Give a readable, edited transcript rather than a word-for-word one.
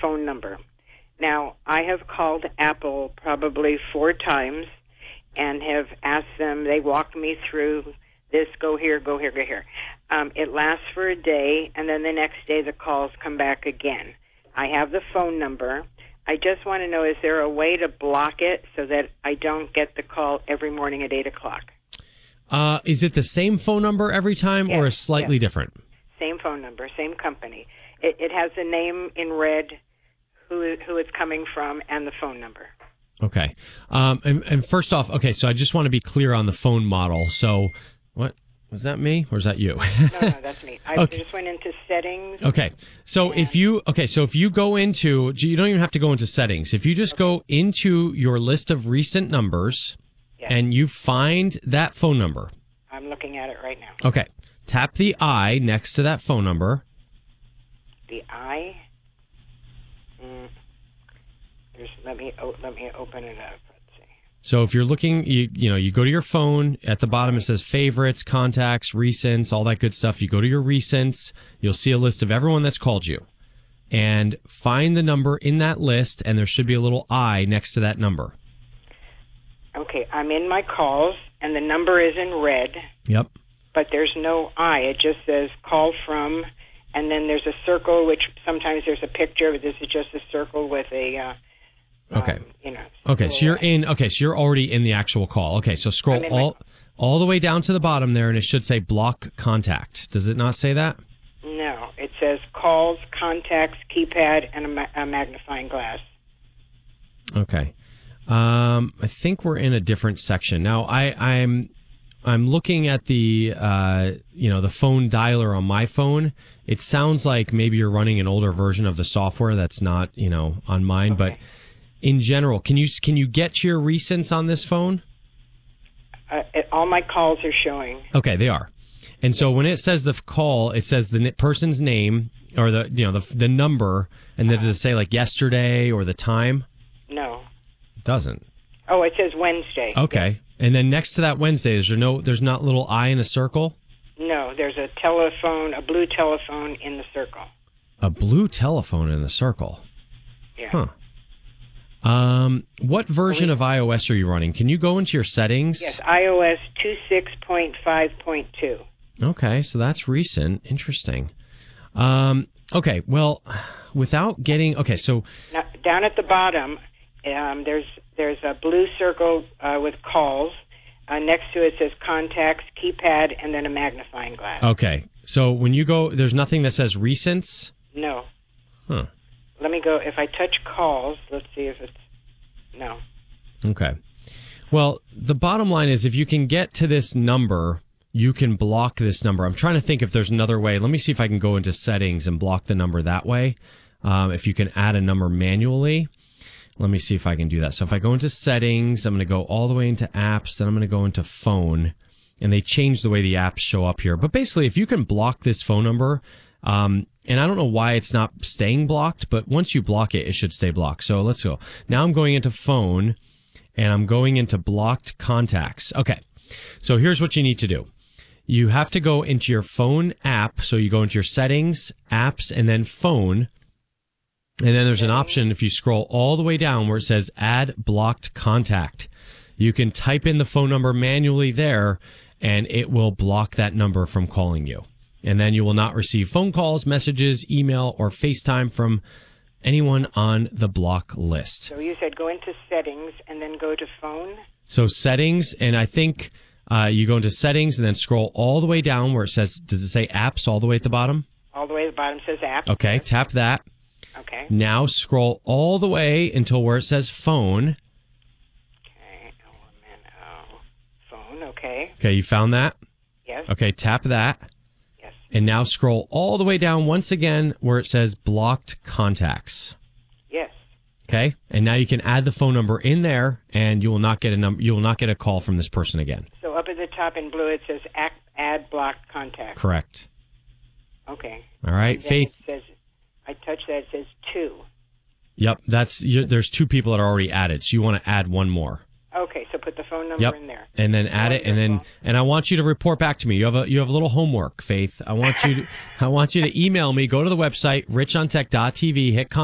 phone number. Now, I have called Apple probably 4 times and have asked them, they walked me through this, go here, go here, go here. It lasts for a day, and then the next day the calls come back again. I have the phone number. I just want to know, is there a way to block it so that I don't get the call every morning at 8 o'clock? Is it the same phone number every time or is slightly different? Same phone number, same company. It has the name in red, who it's coming from, and the phone number. Okay. And first off, okay, so I just want to be clear on the phone model. So, what? Was that me or is that you? No, that's me. I just went into settings. Okay. So if you go into, you don't even have to go into settings. If you just go into your list of recent numbers and you find that phone number. I'm looking at it right now. Okay. Tap the I next to that phone number. The I? Let me open it up. So if you're looking, you go to your phone. At the bottom, it says favorites, contacts, recents, all that good stuff. You go to your recents. You'll see a list of everyone that's called you. And find the number in that list, and there should be a little I next to that number. Okay, I'm in my calls, and the number is in red. Yep. But there's no I. It just says call from, and then there's a circle, which sometimes there's a picture, but this is just a circle with a... Okay. So you're already in the actual call. Okay, so scroll all the way down to the bottom there, and it should say block contact. Does it not say that? No, it says calls, contacts, keypad, and a magnifying glass. Okay. I think we're in a different section now. I'm looking at the the phone dialer on my phone. It sounds like maybe you're running an older version of the software that's not on mine, but. In general, can you get to your recents on this phone? All my calls are showing. Okay, they are. And so when it says the call, it says the person's name or the number, and does it say like yesterday or the time? No, it doesn't. Oh, it says Wednesday. Okay, and then next to that Wednesday, there's not little I in a circle? No, there's a blue telephone in the circle. A blue telephone in the circle. Yeah. Huh. What version of iOS are you running? Can you go into your settings? Yes, iOS 26.5.2. Okay, so that's recent. Interesting. Okay, well, without getting... Okay, so... Now, down at the bottom, there's a blue circle with calls. Next to it says contacts, keypad, and then a magnifying glass. Okay, so when you go... There's nothing that says recents? No. Huh. Let me go. If I touch calls, let's see if it's... No. Okay. Well, the bottom line is if you can get to this number, you can block this number. I'm trying to think if there's another way. Let me see if I can go into settings and block the number that way. If you can add a number manually. Let me see if I can do that. So if I go into settings, I'm going to go all the way into apps, then I'm going to go into phone. And they change the way the apps show up here. But basically, if you can block this phone number... and I don't know why it's not staying blocked, but once you block it, it should stay blocked. So let's go. Now I'm going into phone, and I'm going into blocked contacts. Okay, so here's what you need to do. You have to go into your phone app. So you go into your settings, apps, and then phone. And then there's an option if you scroll all the way down where it says add blocked contact. You can type in the phone number manually there, and it will block that number from calling you. And then you will not receive phone calls, messages, email, or FaceTime from anyone on the block list. So you said go into settings and then go to phone? So settings, and I think you go into settings and then scroll all the way down where it says, does it say apps all the way at the bottom? All the way at the bottom says apps. Okay, tap that. Okay. Now scroll all the way until where it says phone. Okay, phone, okay. Okay, you found that? Yes. Okay, tap that. And now scroll all the way down once again where it says blocked contacts. Yes. Okay? And now you can add the phone number in there and you will not get a call from this person again. So up at the top in blue it says add blocked contacts. Correct. Okay. All right. Faith. It says, I touch that, it says 2. Yep, there's 2 people that are already added. So you want to add one more. Okay, so put the phone number in there. And then add it, and I want you to report back to me. You have a little homework, Faith. I want you to email me. Go to the website richontech.tv, hit